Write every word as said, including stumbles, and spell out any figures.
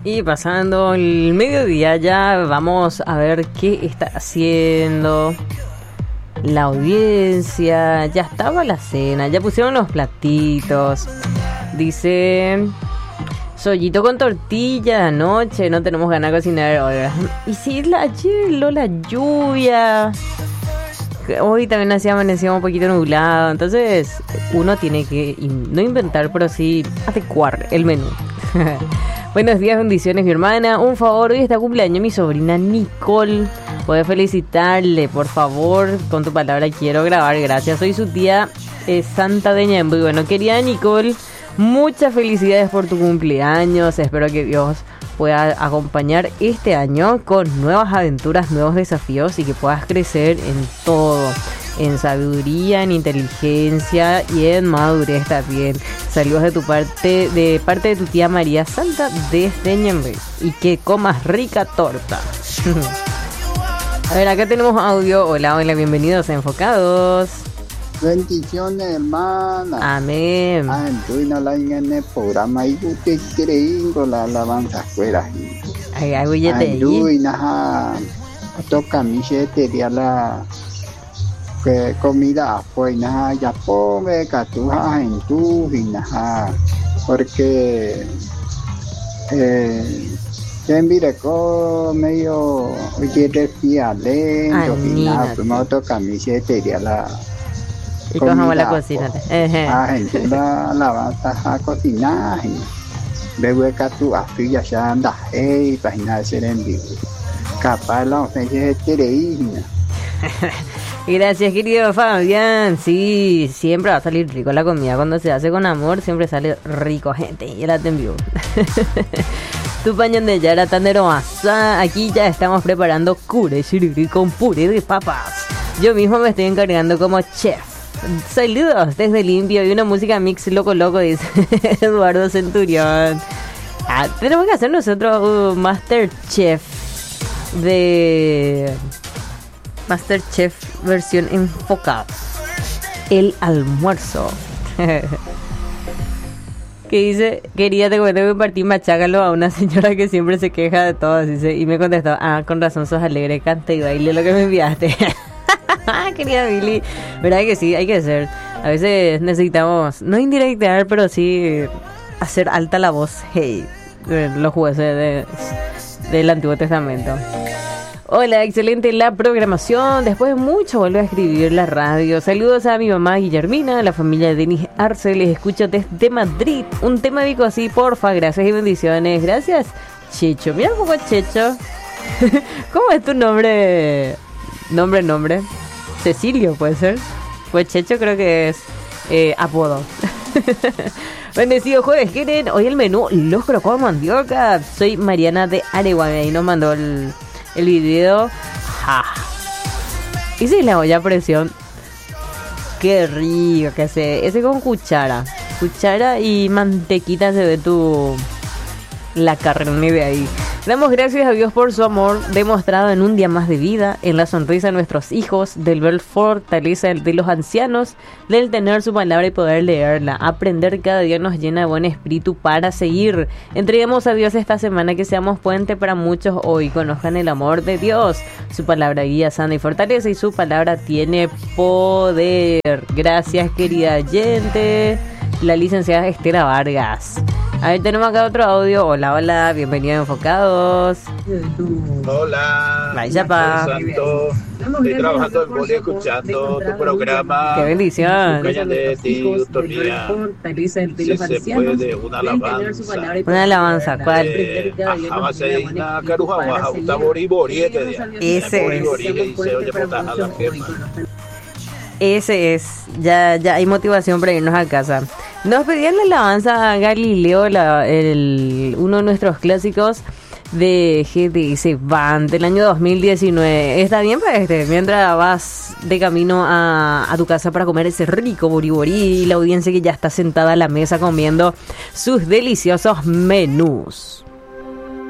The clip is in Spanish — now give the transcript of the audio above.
Y pasando el mediodía ya vamos a ver qué está haciendo la audiencia. Ya estaba la cena, ya pusieron los platitos. Dice... Sollito con tortilla anoche, no tenemos ganas de cocinar ahora. Y si la hielo, la lluvia. Hoy también así amanecía un poquito nublado. Entonces uno tiene que no inventar, pero sí adecuar el menú. Buenos días, bendiciones mi hermana. Un favor, hoy está cumpleaños mi sobrina Nicole. Puedes felicitarle, por favor. Con tu palabra quiero grabar, gracias. Soy su tía eh, Santa de Ñembo. Y bueno, querida Nicole, muchas felicidades por tu cumpleaños. Espero que Dios pueda acompañar este año con nuevas aventuras, nuevos desafíos y que puedas crecer en todo, en sabiduría, en inteligencia y en madurez también. Saludos de tu parte, de parte de tu tía María Santa desde Ñembe, y que comas rica torta. A ver, acá tenemos audio. Hola, hola, bienvenidos a Enfocados. Bendiciones, hermana. Amén. Ah, entonces no la en el programa y usted quiere ir con la alabanza afuera. Ay, ay, oye, te Entonces, nada, toca mi sería la que comida afuera, nada, ya pone catujas en tu y nada, porque eh, ya mire con medio oye de fialento y nada, primero toca mi sería la y cojamos la cocina. Ah, gente, la alabanza a cocinar. Luego que tú afillas ya andas, hey, página de ser en vivo. Capaz la ofensa quiere ir. Gracias, querido Fabián. Sí, siempre va a salir rico la comida. Cuando se hace con amor, siempre sale rico, gente. Y la te envío. Tu pañón de Yara Tandero Asa. Aquí ya estamos preparando cure shiriri con puré de papas. Yo mismo me estoy encargando como chef. Saludos desde Limpio y una música mix loco loco, dice Eduardo Centurión. Ah, tenemos que hacer nosotros un uh, Masterchef de Masterchef versión enfocada. El almuerzo. Que dice, quería te comento que compartí machágalo a una señora que siempre se queja de todo, dice, y me contestó, ah, con razón sos alegre, canta y baile lo que me enviaste. Querida Billy, verdad que sí, hay que hacer. A veces necesitamos, no indirectear, pero sí hacer alta la voz. Hey, los jueces de, del Antiguo Testamento. Hola, excelente la programación. Después de mucho vuelve a escribir la radio. Saludos a mi mamá Guillermina, a la familia de Denis Arce. Les escucho desde Madrid. Un tema dico así, porfa. Gracias y bendiciones. Gracias, Checho. Mira un poco Checho. ¿Cómo es tu nombre? Nombre, nombre. Cecilio, puede ser. Pues Checho creo que es eh, apodo. Bendecido jueves, ¿quieren? Hoy el menú los crocó mandioca. Soy Mariana de Areguay. Ahí nos mandó el, el video. Ja. Y si la olla a presión. Qué rico que se. Ese con cuchara. Cuchara y mantequita se ve tu. La carne de ahí. Damos gracias a Dios por su amor demostrado en un día más de vida, en la sonrisa de nuestros hijos, del ver fortaleza de los ancianos, del tener su palabra y poder leerla. Aprender cada día nos llena de buen espíritu para seguir. Entreguemos a Dios esta semana, que seamos puente para muchos hoy. Conozcan el amor de Dios. Su palabra guía, sana y fortalece, y su palabra tiene poder. Gracias, querida oyente. La licenciada Estela Vargas. A ver, tenemos acá otro audio. Hola, hola, bienvenido a Enfocados. Hola, Vaya pa. Santo. Estoy trabajando en Boli escuchando tu programa. Qué bendición. De ti, utopía. Si se puede, una alabanza. Una alabanza, ¿cuál? Eh, ajá, se digna caruja, baja, un tabori, bori, ese es. Ese Ese es. Ya, ya hay motivación para irnos a casa. Nos pedían la alabanza a Galileo, la, el, uno de nuestros clásicos de G D S Band del año dos mil diecinueve. ¿Está bien para este? Mientras vas de camino a, a tu casa para comer ese rico boriborí, y la audiencia que ya está sentada a la mesa comiendo sus deliciosos menús.